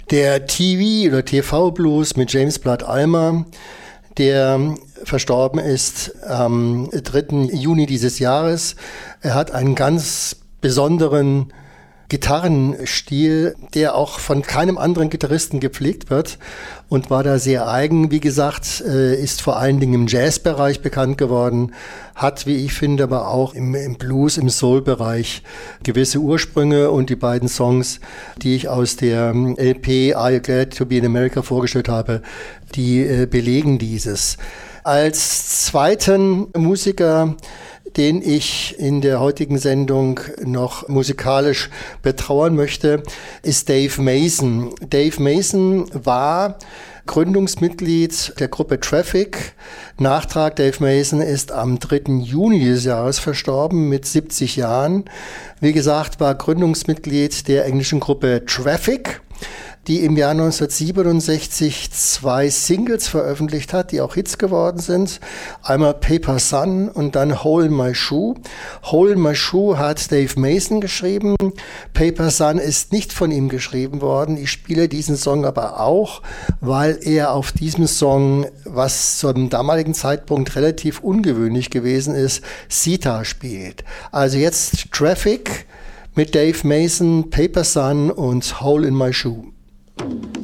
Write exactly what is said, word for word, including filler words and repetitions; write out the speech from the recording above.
Der T V- oder T V-Blues mit James Blood Ulmer, der verstorben ist am dritten Juni dieses Jahres. Er hat einen ganz besonderen Gitarrenstil, der auch von keinem anderen Gitarristen gepflegt wird und war da sehr eigen. Wie gesagt, ist vor allen Dingen im Jazzbereich bekannt geworden, hat, wie ich finde, aber auch im, im Blues, im Soul-Bereich gewisse Ursprünge, und die beiden Songs, die ich aus der L P Are You Glad to Be in America vorgestellt habe, die äh, belegen dieses. Als zweiten Musiker, den ich in der heutigen Sendung noch musikalisch betrauern möchte, ist Dave Mason. Dave Mason war Gründungsmitglied der Gruppe Traffic. Nachtrag: Dave Mason ist am dritten Juni dieses Jahres verstorben mit siebzig Jahren. Wie gesagt, war Gründungsmitglied der englischen Gruppe Traffic, die im Jahr neunzehnhundertsiebenundsechzig zwei Singles veröffentlicht hat, die auch Hits geworden sind. Einmal Paper Sun und dann Hole in My Shoe. Hole in My Shoe hat Dave Mason geschrieben. Paper Sun ist nicht von ihm geschrieben worden. Ich spiele diesen Song aber auch, weil er auf diesem Song, was zum damaligen Zeitpunkt relativ ungewöhnlich gewesen ist, Sitar spielt. Also jetzt Traffic mit Dave Mason, Paper Sun und Hole in My Shoe.